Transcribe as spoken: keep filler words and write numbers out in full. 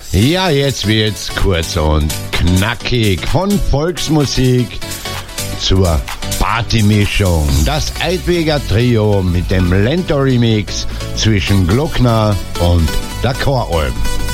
Ja, jetzt wird's kurz und knackig. Von Volksmusik zur Partymischung. Das Eidweger Trio mit dem Lento-Remix zwischen Glockner und der Choralm.